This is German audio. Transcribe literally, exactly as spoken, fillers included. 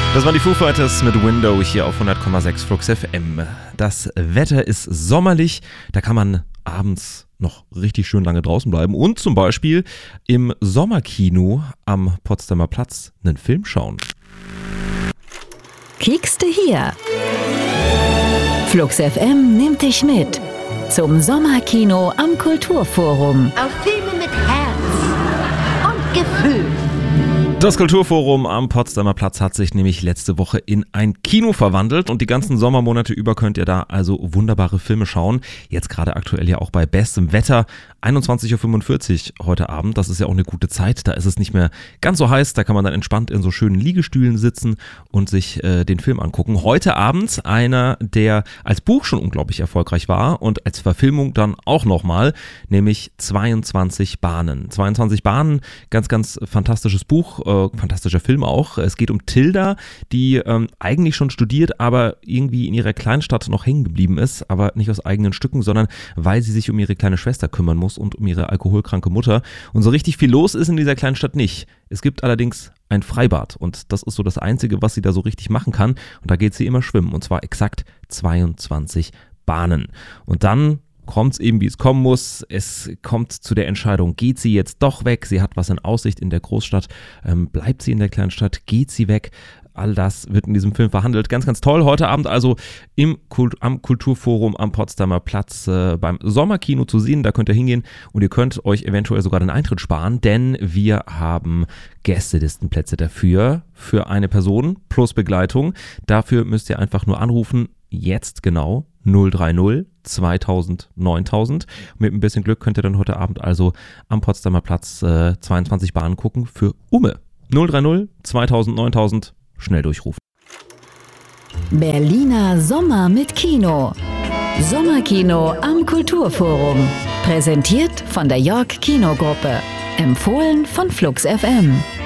Das waren die Foo Fighters mit Window hier auf hundert Komma sechs Flux F M. Das Wetter ist sommerlich, da kann man abends noch richtig schön lange draußen bleiben und zum Beispiel im Sommerkino am Potsdamer Platz einen Film schauen. Kiekste hier. Flux F M nimmt dich mit zum Sommerkino am Kulturforum. Auf Filme mit Herz und Gefühl. Das Kulturforum am Potsdamer Platz hat sich nämlich letzte Woche in ein Kino verwandelt und die ganzen Sommermonate über könnt ihr da also wunderbare Filme schauen. Jetzt gerade aktuell ja auch bei bestem Wetter, einundzwanzig Uhr fünfundvierzig heute Abend, das ist ja auch eine gute Zeit, da ist es nicht mehr ganz so heiß, da kann man dann entspannt in so schönen Liegestühlen sitzen und sich äh, den Film angucken. Heute Abend einer, der als Buch schon unglaublich erfolgreich war und als Verfilmung dann auch nochmal, nämlich zweiundzwanzig Bahnen. zweiundzwanzig Bahnen, ganz, ganz fantastisches Buch, Äh, fantastischer Film auch. Es geht um Tilda, die ähm, eigentlich schon studiert, aber irgendwie in ihrer Kleinstadt noch hängen geblieben ist, aber nicht aus eigenen Stücken, sondern weil sie sich um ihre kleine Schwester kümmern muss und um ihre alkoholkranke Mutter. Und so richtig viel los ist in dieser Kleinstadt nicht. Es gibt allerdings ein Freibad und das ist so das Einzige, was sie da so richtig machen kann. Und da geht sie immer schwimmen und zwar exakt zweiundzwanzig Bahnen. Und dann kommt es eben, wie es kommen muss. Es kommt zu der Entscheidung, geht sie jetzt doch weg? Sie hat was in Aussicht in der Großstadt. Ähm, bleibt sie in der Kleinstadt? Geht sie weg? All das wird in diesem Film verhandelt. Ganz, ganz toll. Heute Abend also im Kult- am Kulturforum am Potsdamer Platz äh, beim Sommerkino zu sehen. Da könnt ihr hingehen und ihr könnt euch eventuell sogar den Eintritt sparen, denn wir haben Gästelistenplätze dafür, für eine Person plus Begleitung. Dafür müsst ihr einfach nur anrufen, jetzt genau, null drei null zweitausend neuntausend. Mit ein bisschen Glück könnt ihr dann heute Abend also am Potsdamer Platz äh, zweiundzwanzig Bahnen gucken für Umme. null drei null zweitausend neuntausend. Schnell durchrufen. Berliner Sommer mit Kino. Sommerkino am Kulturforum. Präsentiert von der York Kinogruppe. Empfohlen von Flux F M.